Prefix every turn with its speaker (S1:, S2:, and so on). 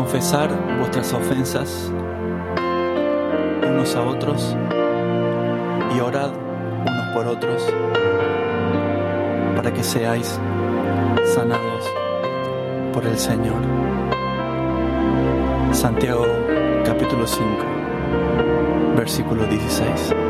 S1: confesar vuestras ofensas unos a otros y orad unos por otros para que seáis sanados por el Señor. Santiago capítulo 5, versículo 16.